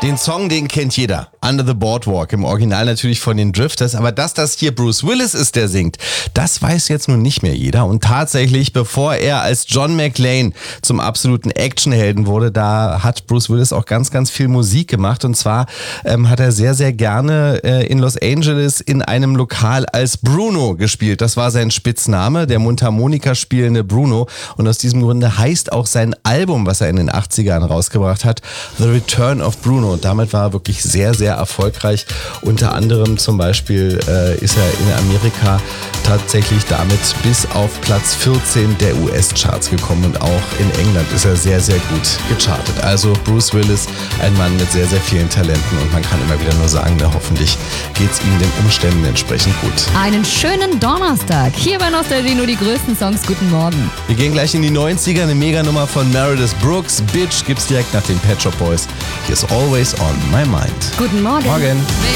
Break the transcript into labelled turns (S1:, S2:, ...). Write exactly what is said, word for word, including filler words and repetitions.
S1: Den Song, den kennt jeder. Under the Boardwalk. Im Original natürlich von den Drifters. Aber dass das hier Bruce Willis ist, der singt, das weiß jetzt nun nicht mehr jeder. Und tatsächlich, bevor er als John McClane zum absoluten Actionhelden wurde, da hat Bruce Willis auch ganz, ganz viel Musik gemacht. Und zwar ähm, hat er sehr, sehr gerne äh, in Los Angeles in einem Lokal als Bruno gespielt. Das war sein Spitzname, der Mundharmonika spielende Bruno. Und aus diesem Grunde heißt auch sein Album, was er in den achtzigern rausgebracht hat, The Return of Bruno. Und damit war er wirklich sehr, sehr erfolgreich. Unter anderem zum Beispiel äh, ist er in Amerika tatsächlich damit bis auf Platz vierzehn der U S-Charts gekommen. Und auch in England ist er sehr, sehr gut gechartet. Also Bruce Willis, ein Mann mit sehr, sehr vielen Talenten. Und man kann immer wieder nur sagen, na, hoffentlich geht es ihm den Umständen entsprechend gut.
S2: Einen schönen Donnerstag. Hier bei Nostalgie nur die größten Songs. Guten Morgen.
S1: Wir gehen gleich in die neunziger. Eine Meganummer von Meredith Brooks. Bitch gibt's direkt nach den Pet Shop Boys. Hier ist Always on My Mind.
S2: Guten Morgen.
S1: Morgen.